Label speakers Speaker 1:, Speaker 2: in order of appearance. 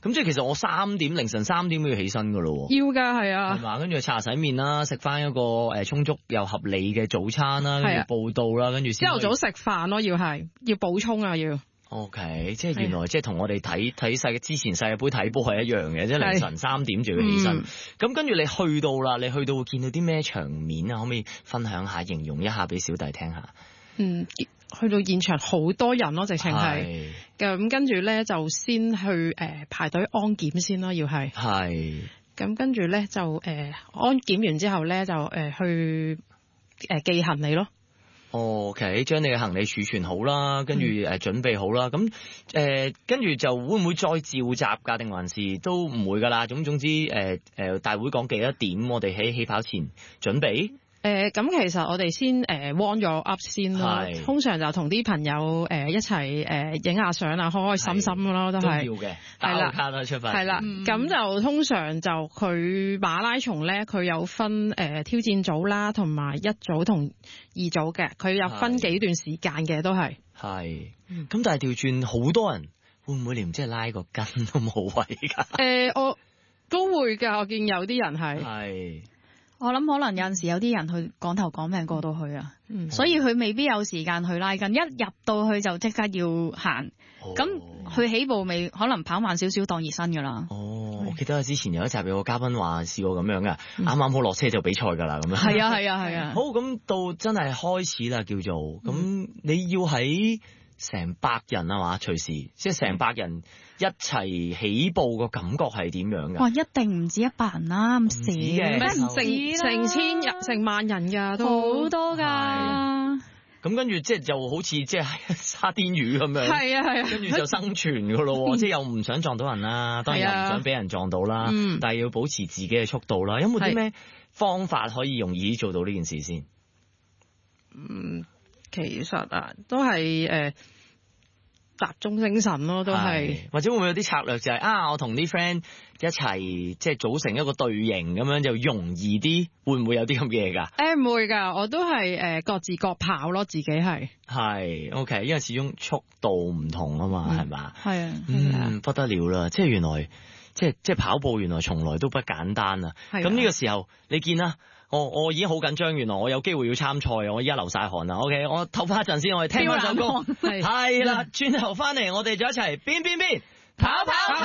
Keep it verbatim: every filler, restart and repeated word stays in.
Speaker 1: 咁即係其實我三點凌晨三點都要起身噶咯。
Speaker 2: 要㗎係啊。
Speaker 1: 係嘛，跟住刷洗面啦，食翻一個誒充足又合理嘅早餐啦，跟住報到啦，跟住
Speaker 2: 朝頭早食飯咯，要係要補充啊要。
Speaker 1: O、okay, K， 即係原來即係同我哋睇睇世之前世界盃睇波係一樣嘅，即係凌晨三點就要起身。咁跟住你去到啦，你去到會見到啲咩場面啊？可唔可以分享下、形容一下俾小弟聽下？
Speaker 2: 嗯，去到現場好多人咯，直情係。咁跟住咧就先去誒、呃、排隊安檢先咯，要係。係。咁跟住咧就誒、呃、安檢完之後咧就誒、呃、去誒寄行李咯。O
Speaker 1: K， 將你嘅行李儲存好啦，跟住誒準備好啦，咁誒跟住就會唔會再召集㗎？定還是都唔會㗎啦？總總之誒誒、呃、大會講幾多點，我哋喺起跑前準備。誒咁、呃、其實我哋先誒 warm 咗 up 先咯，通常就同啲朋友誒、呃、一齊誒影下相啊，開開心心嘅咯，都係要嘅，打個卡啦出發。係啦，咁、嗯、就通常就佢馬拉松咧，佢有分誒、呃、挑戰組啦，同埋一組同二組嘅，佢有分幾段時間嘅都係。係，咁但係調轉好多人會唔會連即係拉個筋都冇位㗎？誒、呃，我都會㗎，我見有啲人係。係。
Speaker 3: 我諗可能有陣時有啲人去趕頭趕命過到去啊，嗯、所以佢未必有時間去拉筋，一入到去就即刻要行，咁佢、哦、起步未可能跑慢少少當熱身噶啦。哦，我記得之前有一集有個嘉賓話試過咁樣噶，啱啱好落車就比賽噶啦咁樣。係啊係啊係啊。好，咁到真係開始啦，叫做咁、嗯、你要喺成百人啊嘛，隨時即係成百人一齊起步個感覺係點樣㗎？哇！一定唔止一百人啦，咁少嘅，唔止成千人、成萬人㗎，都好多㗎。咁跟住即係就好似即係沙甸魚咁樣，係啊係啊，跟住就生存㗎咯，即係又唔想撞到人啦，當然又唔想俾人撞到啦，嗯、但係要保持自己嘅速度啦。有冇啲咩方法可以容易做到呢件事先？嗯。其實啊，都係誒、呃、集中精神咯，都係或者會唔會有啲策略就係、是、啊，我同啲 friend 一齊即係組成一個隊形咁樣就容易啲，會唔會有啲咁嘅嘢㗎？誒唔會㗎，我都係誒各自各跑咯，自己係係 OK， 因為始終速度唔同啊嘛，係嘛？係啊，嗯，不得了啦，即係原來即係即係跑步原來從來都不簡單啊！咁呢個時候你見啦。我我已經好緊張，原來我有機會要參賽，我而家流晒汗啦。OK，我唞翻一陣先，我哋聽翻首歌。係啦，轉頭翻嚟，我哋就一齊邊邊邊跑跑跑。